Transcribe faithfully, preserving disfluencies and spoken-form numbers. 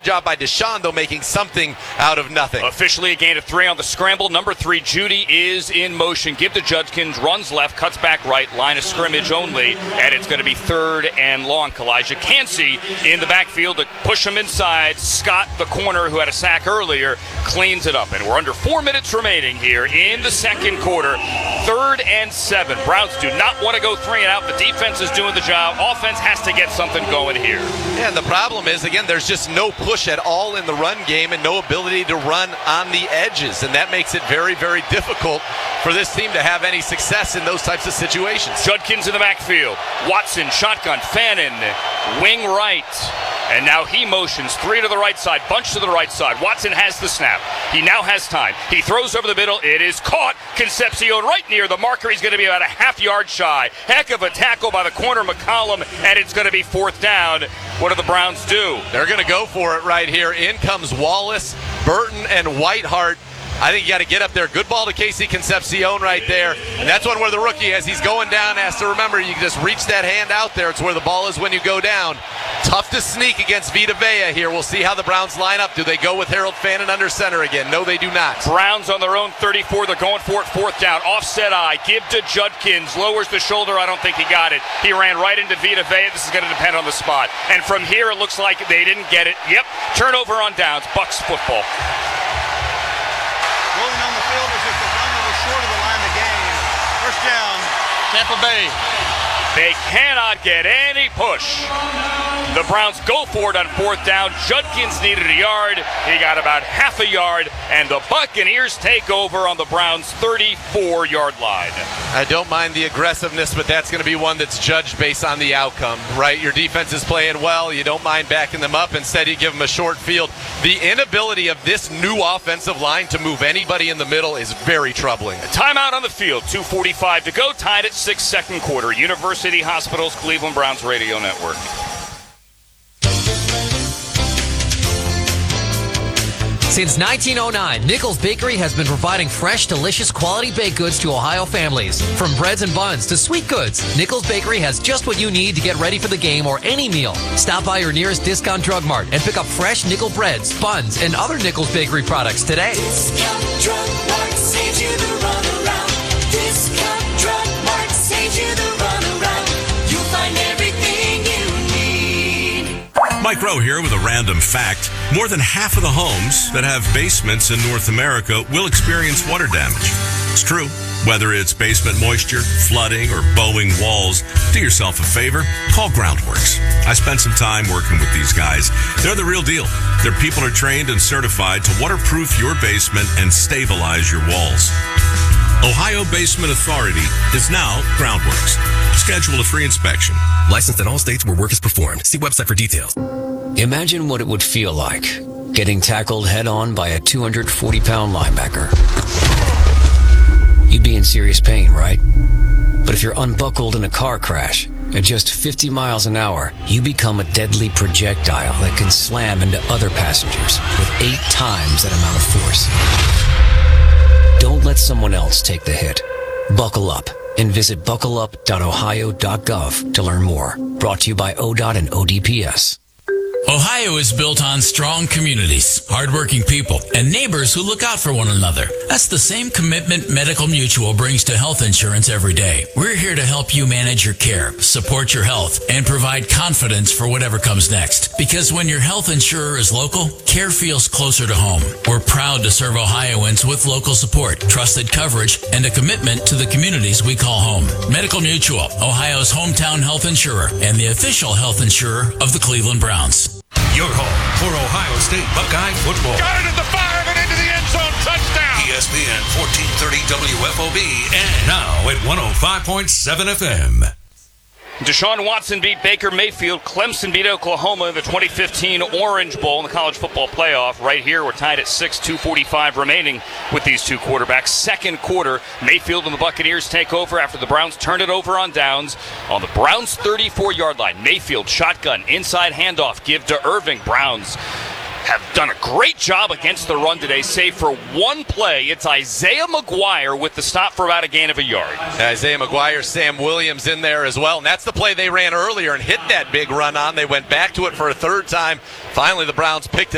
job by Deshaun, though, making something out of nothing. Officially a gain of three on the scramble. Number three, Judy, is in motion. Give to Judkins, runs left, cuts back right, line of scrimmage only, and it's going to be third and long. Kalijah Cansey in the backfield to push him inside. Scott, the corner who had a sack earlier, cleans it up. And we're under four minutes remaining here in the second quarter. Third and seven. Browns do not want to go three and out. The defense is doing the job. Offense has to get something going here. Yeah, and the problem is, again, there's just no push at all in the run game and no ability to run on the edges. And that makes it very, very difficult for this team to have any success in those types of situations. Judkins in the backfield. Watson, shotgun. Fannin, wing right. And now he motions three to the right side, bunch to the right side. Watson has the snap. He now has time. He throws over the middle. It is caught. Concepcion right near the marker. He's going to be about a half yard shy. Heck of a tackle by the corner, McCollum, and it's going to be fourth down. What do the Browns do? They're going to go for it right here. In comes Wallace, Burton, and Whitehart. I think you got to get up there. Good ball to Casey Concepcion right there. And that's one where the rookie, as he's going down, has to remember you can just reach that hand out there. It's where the ball is when you go down. Tough to sneak against Vita Vea here. We'll see how the Browns line up. Do they go with Harold Fannin under center again? No, they do not. Browns on their own thirty-four. They're going for it fourth down. Offset eye. Give to Judkins. Lowers the shoulder. I don't think he got it. He ran right into Vita Vea. This is going to depend on the spot. And from here, it looks like they didn't get it. Yep. Turnover on downs. Bucks football. Rolling on the field is just a run that was short of the line of the game. First down, Tampa Bay. They cannot get any push. The Browns go for it on fourth down. Judkins needed a yard. He got about half a yard, and the Buccaneers take over on the Browns' thirty-four-yard line. I don't mind the aggressiveness, but that's going to be one that's judged based on the outcome, right? Your defense is playing well. You don't mind backing them up. Instead, you give them a short field. The inability of this new offensive line to move anybody in the middle is very troubling. Timeout on the field. two forty-five to go. Tied at six, second quarter. University Hospitals, Cleveland Browns Radio Network. Since nineteen oh nine, Nichols Bakery has been providing fresh, delicious, quality baked goods to Ohio families. From breads and buns to sweet goods, Nichols Bakery has just what you need to get ready for the game or any meal. Stop by your nearest Discount Drug Mart and pick up fresh Nickel breads, buns, and other Nichols Bakery products today. Discount Drug Mart saves you the runaround. Discount Drug Mart saves you the runaround. You'll find everything you need. Mike Rowe here with a random fact. More than half of the homes that have basements in North America will experience water damage. It's true. Whether it's basement moisture, flooding, or bowing walls, do yourself a favor, call Groundworks. I spent some time working with these guys. They're the real deal. Their people are trained and certified to waterproof your basement and stabilize your walls. Ohio Basement Authority is now Groundworks. Schedule a free inspection. Licensed in all states where work is performed. See website for details. Imagine what it would feel like getting tackled head-on by a two hundred forty pound linebacker. You'd be in serious pain, right? But if you're unbuckled in a car crash at just fifty miles an hour, you become a deadly projectile that can slam into other passengers with eight times that amount of force. Don't let someone else take the hit. Buckle up and visit buckle up dot ohio dot gov to learn more. Brought to you by O D O T and O D P S. Ohio is built on strong communities, hardworking people, and neighbors who look out for one another. That's the same commitment Medical Mutual brings to health insurance every day. We're here to help you manage your care, support your health, and provide confidence for whatever comes next. Because when your health insurer is local, care feels closer to home. We're proud to serve Ohioans with local support, trusted coverage, and a commitment to the communities we call home. Medical Mutual, Ohio's hometown health insurer, and the official health insurer of the Cleveland Browns. Your home for Ohio State Buckeye football. Got it at the five and into the end zone. Touchdown. E S P N fourteen thirty W F O B and now at one oh five point seven F M. Deshaun Watson beat Baker Mayfield. Clemson beat Oklahoma in the twenty fifteen Orange Bowl in the college football playoff. Right here, we're tied at six, two forty-five remaining with these two quarterbacks. Second quarter, Mayfield and the Buccaneers take over after the Browns turned it over on downs on the Browns' thirty-four-yard line. Mayfield, shotgun, inside handoff, give to Irving. Browns have done a great job against the run today, save for one play. It's Isaiah McGuire with the stop for about a gain of a yard. Isaiah McGuire, Sam Williams in there as well. And that's the play they ran earlier and hit that big run on. They went back to it for a third time. Finally, the Browns picked it